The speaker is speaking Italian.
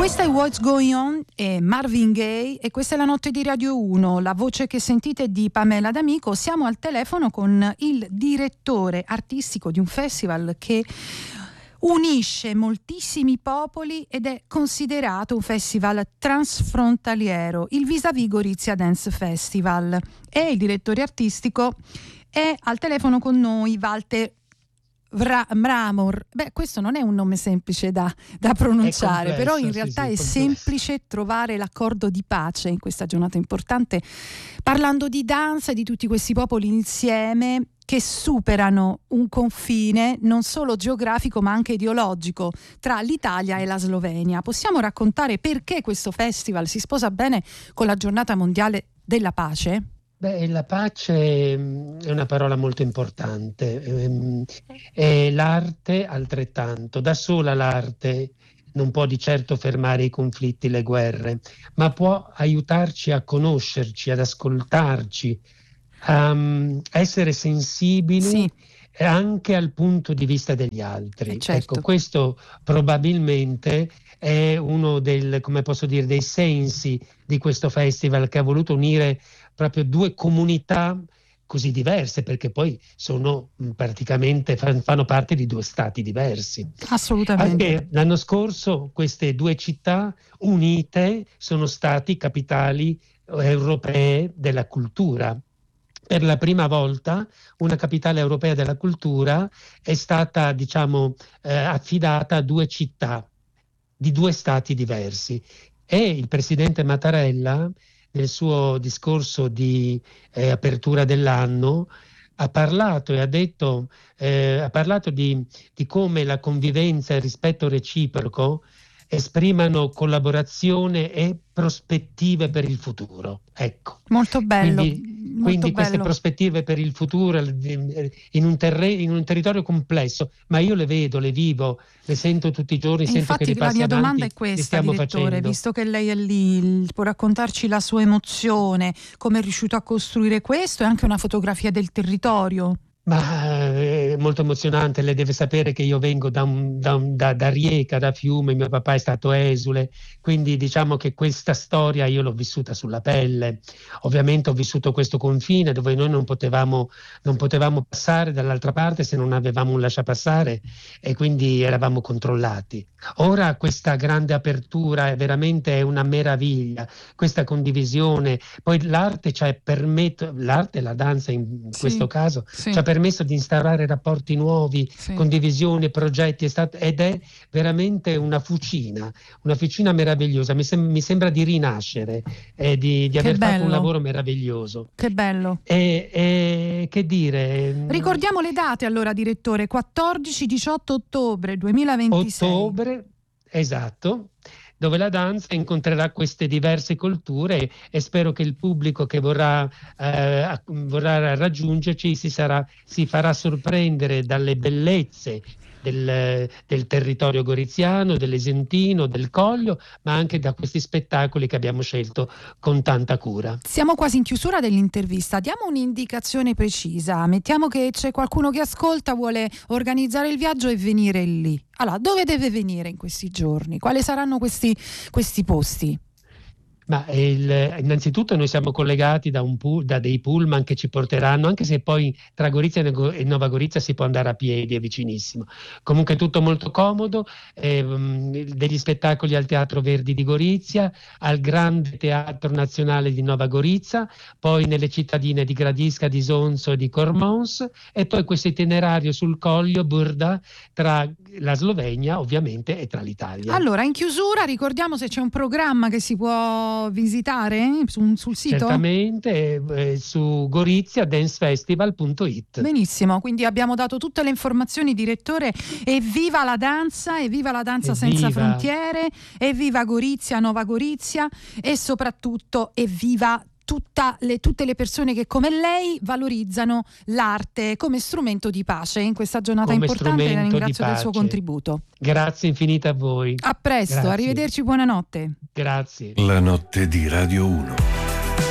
Questa è What's Going On e Marvin Gaye e questa è la notte di Radio 1. La voce che sentite è di Pamela D'Amico. Siamo al telefono con il direttore artistico di un festival che unisce moltissimi popoli ed è considerato un festival transfrontaliero, il Vis-à-vis Gorizia Dance Festival. E il direttore artistico è al telefono con noi, Walter Mramor. Questo non è un nome semplice da pronunciare, complesso, però in realtà è semplice trovare l'accordo di pace in questa giornata importante, parlando di danza e di tutti questi popoli insieme che superano un confine non solo geografico ma anche ideologico tra l'Italia e la Slovenia. Possiamo raccontare perché questo festival si sposa bene con la giornata mondiale della pace? La pace è una parola molto importante, e l'arte altrettanto. Da sola l'arte non può di certo fermare i conflitti, le guerre, ma può aiutarci a conoscerci, ad ascoltarci, a essere sensibili anche al punto di vista degli altri. Certo. Ecco, questo probabilmente è uno dei sensi di questo festival, che ha voluto unire proprio due comunità così diverse, perché poi sono praticamente fanno parte di due stati diversi. Assolutamente. Anche l'anno scorso queste due città unite sono stati capitali europee della cultura. Per la prima volta una capitale europea della cultura è stata, affidata a due città di due stati diversi, e il presidente Mattarella nel suo discorso di apertura dell'anno ha parlato di come la convivenza e il rispetto reciproco esprimano collaborazione e prospettive per il futuro. Ecco. Molto bello. Quindi queste prospettive per il futuro in un territorio complesso, ma io le vedo, le vivo, le sento tutti i giorni, sento che li passi la mia avanti, domanda è questa, stiamo direttore, facendo. visto che lei è lì, può raccontarci la sua emozione, come è riuscito a costruire questo e anche una fotografia del territorio? Ma è molto emozionante. Lei deve sapere che io vengo da Rijeka, da Fiume, mio papà è stato esule, quindi diciamo che questa storia io l'ho vissuta sulla pelle. Ovviamente ho vissuto questo confine dove noi non potevamo passare dall'altra parte se non avevamo un lasciapassare, e quindi eravamo controllati. Ora questa grande apertura è veramente una meraviglia, questa condivisione. Poi l'arte e la danza in questo caso ci ha permesso di instaurare rapporti nuovi, condivisioni, progetti, ed è veramente una fucina meravigliosa. Mi sembra di rinascere, di aver fatto un lavoro meraviglioso. Che bello. E che dire? Ricordiamo le date allora, direttore: 14-18 ottobre 2026. Ottobre, esatto, dove la danza incontrerà queste diverse culture, e spero che il pubblico che vorrà raggiungerci si farà sorprendere dalle bellezze del territorio goriziano, dell'Esentino, del Coglio, ma anche da questi spettacoli che abbiamo scelto con tanta cura. Siamo quasi in chiusura dell'intervista, diamo un'indicazione precisa. Mettiamo che c'è qualcuno che ascolta, vuole organizzare il viaggio e venire lì. Allora, dove deve venire in questi giorni? Quali saranno questi posti? Ma innanzitutto noi siamo collegati da dei pullman che ci porteranno, anche se poi tra Gorizia e Nova Gorizia si può andare a piedi, è vicinissimo. Comunque tutto molto comodo, degli spettacoli al Teatro Verdi di Gorizia, al Grande Teatro Nazionale di Nova Gorizia, poi nelle cittadine di Gradisca, di Zonzo e di Cormons, e poi questo itinerario sul Coglio Burda tra la Slovenia ovviamente e tra l'Italia. Allora, in chiusura ricordiamo se c'è un programma che si può visitare sul sito? Certamente, su goriziadancefestival.it. Benissimo, quindi abbiamo dato tutte le informazioni, direttore. Evviva la danza senza frontiere, evviva Gorizia, Nova Gorizia, e soprattutto evviva tutte le persone che come lei valorizzano l'arte come strumento di pace in questa giornata importante, e la ringrazio del suo contributo. Grazie infinite a voi. A presto, Grazie. Arrivederci, buonanotte. Grazie. La notte di Radio 1.